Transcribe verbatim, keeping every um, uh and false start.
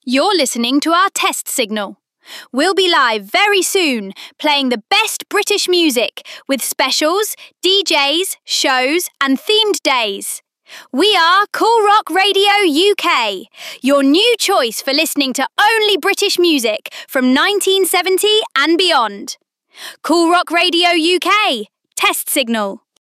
You're listening to our test signal. We'll be live very soon, playing the best British music with specials, D Js, shows and themed days. We are Cool Rock Radio U K, your new choice for listening to only British music from nineteen seventy and beyond. Cool Rock Radio U K, test signal.